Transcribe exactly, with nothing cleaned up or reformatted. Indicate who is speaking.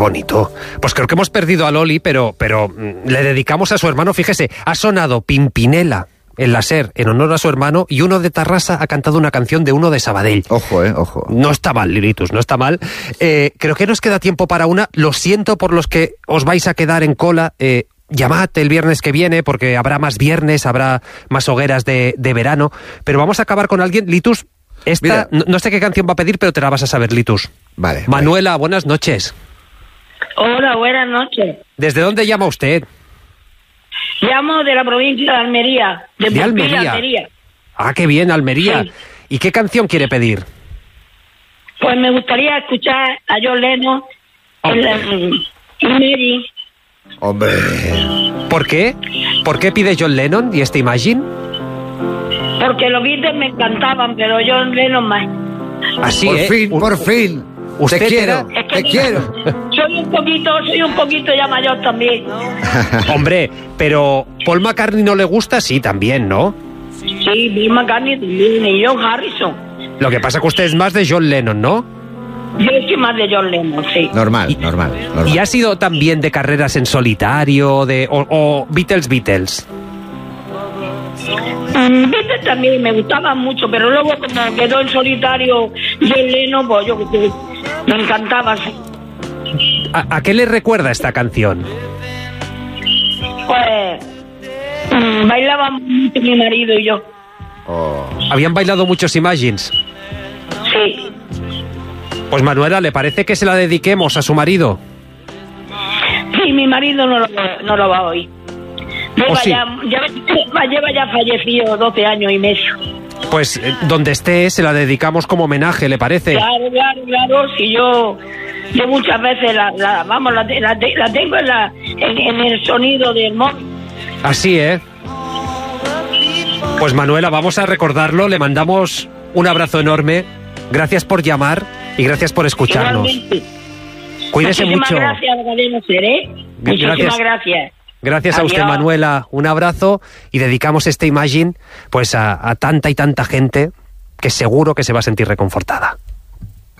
Speaker 1: bonito. Pues creo que hemos perdido a Loli, pero, pero le dedicamos a su hermano, fíjese, ha sonado Pimpinela en la SER en honor a su hermano y uno de Tarrasa ha cantado una canción de uno de Sabadell.
Speaker 2: Ojo, eh, ojo.
Speaker 1: No está mal, Lilitus, no está mal. Eh, creo que nos queda tiempo para una. Lo siento por los que os vais a quedar en cola. Eh, llamad el viernes que viene porque habrá más viernes, habrá más hogueras de, de verano. Pero vamos a acabar con alguien. Litus, esta, no, no sé qué canción va a pedir, pero te la vas a saber, Litus.
Speaker 2: Vale.
Speaker 1: Manuela, vale. Buenas noches.
Speaker 3: Hola, buenas noches.
Speaker 1: ¿Desde dónde llama usted?
Speaker 3: Llamo de la provincia de Almería. De,
Speaker 1: de Almería.
Speaker 3: Almería.
Speaker 1: Ah, qué bien, Almería. Sí. ¿Y qué canción quiere pedir?
Speaker 3: Pues me gustaría escuchar a John Lennon oh. en la, en Mary.
Speaker 2: Hombre.
Speaker 1: ¿Por qué? ¿Por qué pide John Lennon y este Imagine?
Speaker 3: Porque los Beatles me encantaban, pero John Lennon más.
Speaker 1: Así,
Speaker 2: por
Speaker 1: ¿eh?
Speaker 2: fin, por fin.
Speaker 1: Usted
Speaker 2: te quiero,
Speaker 3: es que
Speaker 2: te quiero.
Speaker 3: Soy un poquito, soy un poquito ya mayor también.
Speaker 1: Hombre, pero Paul McCartney no le gusta, sí, también, ¿no?
Speaker 3: Sí, Bill McCartney también y John Harrison.
Speaker 1: Lo que pasa es que usted es más de John Lennon, ¿no?
Speaker 3: Yo soy más de John Lennon, sí.
Speaker 2: Normal,
Speaker 1: y,
Speaker 2: normal, normal.
Speaker 1: ¿Y ha sido también de carreras en solitario, de o, o Beatles, Beatles?
Speaker 3: Um, Beatles también me gustaban mucho, pero luego como quedó en solitario John Lennon, pues yo me encantaba.
Speaker 1: ¿A, ¿A qué le recuerda esta canción?
Speaker 3: Pues um, bailábamos mucho mi marido y yo.
Speaker 2: Oh.
Speaker 1: ¿Habían bailado muchos Imagines?
Speaker 3: Sí.
Speaker 1: Pues Manuela, ¿le parece que se la dediquemos a su marido?
Speaker 3: Sí, mi marido no lo, no lo va a oír. Lleva,
Speaker 1: ¿Oh, sí?
Speaker 3: ya, ya, lleva ya fallecido doce años y medio.
Speaker 1: Pues eh, donde esté se la dedicamos como homenaje, ¿le parece?
Speaker 3: Claro, claro, claro. Si yo, yo muchas veces la, la vamos, la, la, la tengo en, la, en, en el sonido del móvil.
Speaker 1: Así, ¿eh? Pues Manuela, vamos a recordarlo, le mandamos un abrazo enorme. Gracias por llamar y gracias por escucharnos.
Speaker 3: Igualmente.
Speaker 1: Cuídese
Speaker 3: Muchísimas
Speaker 1: mucho.
Speaker 3: Gracias, Cadena Ser, ¿eh? Muchísimas
Speaker 1: gracias.
Speaker 3: gracias.
Speaker 1: Gracias a
Speaker 3: Adiós.
Speaker 1: usted, Manuela. Un abrazo y dedicamos este Imagine pues a, a tanta y tanta gente que seguro que se va a sentir reconfortada.